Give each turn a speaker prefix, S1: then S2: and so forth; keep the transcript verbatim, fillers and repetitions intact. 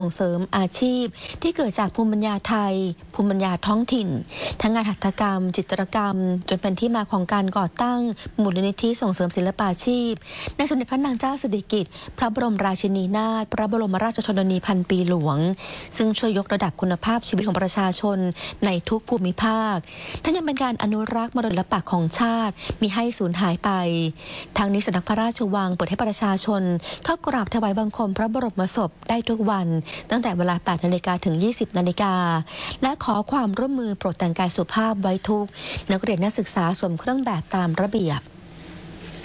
S1: ส่งเสริมอาชีพที่เกิดจากภูมิปัญญาไทย ภูมิปัญญาท้องถิ่น ทั้งงานหัตถกรรม จิตรกรรม จนเป็นที่มาของการก่อตั้งมูลนิธิส่งเสริมศิลปาชีพในสมเด็จพระนางเจ้าสิริกิติ์พระบรมราชินีนาถพระบรมราชชนนีพันปีหลวงซึ่งช่วยยกระดับคุณภาพชีวิตของประชาชนในทุกภูมิภาคทั้งยังเป็นการอนุรักษ์มรดกศิลปะของชาติมิให้สูญหายไปทางนี้สำนักพระราชวังเปิดให้ประชาชนเข้ากราบถวายบังคมพระบรมศพได้ทุกวันตั้งแต่เวลา แปดนาฬิกา ถึง ยี่สิบนาฬิกาและขอความร่วมมือโปรดแต่งกายสุภาพไว้ทุกนักเรียนนักศึกษาสวมเครื่องแบบตามระเบียบ